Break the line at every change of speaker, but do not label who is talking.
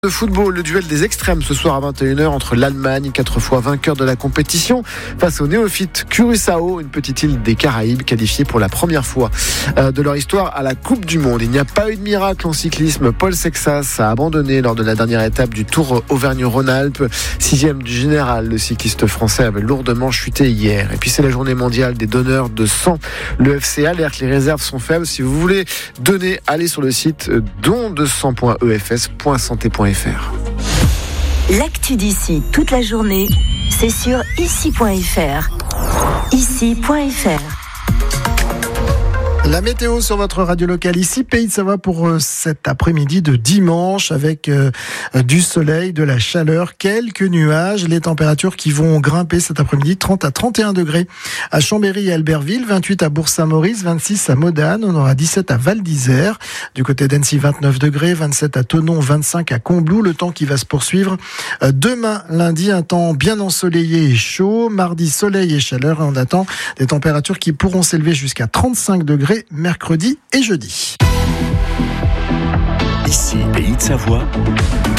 De football, le duel des extrêmes ce soir à 21h entre l'Allemagne, 4 fois vainqueur de la compétition, face au néophyte Curaçao, une petite île des Caraïbes qualifiée pour la première fois de leur histoire à la Coupe du Monde. Il n'y a pas eu de miracle en cyclisme. Paul Sexas a abandonné lors de la dernière étape du Tour Auvergne-Rhône-Alpes. 6e du général, le cycliste français avait lourdement chuté hier. Et puis c'est la journée mondiale des donneurs de sang. Le FC alerte, les réserves sont faibles. Si vous voulez donner, allez sur le site dondesang.efs.santé.fr.
L'actu d'ici toute la journée, c'est sur ici.fr. Ici.fr.
La météo sur votre radio locale ici, Pays de Savoie pour cet après-midi de dimanche avec du soleil, de la chaleur, quelques nuages, les températures qui vont grimper cet après-midi, 30 à 31 degrés à Chambéry et Albertville, 28 à Bourg-Saint-Maurice, 26 à Modane, on aura 17 à Val d'Isère, du côté d'Annecy 29 degrés, 27 à Thonon, 25 à Combloux, le temps qui va se poursuivre. Demain, lundi, un temps bien ensoleillé et chaud, mardi, soleil et chaleur, et on attend des températures qui pourront s'élever jusqu'à 35 degrés mercredi et jeudi.
Ici, Pays de Savoie,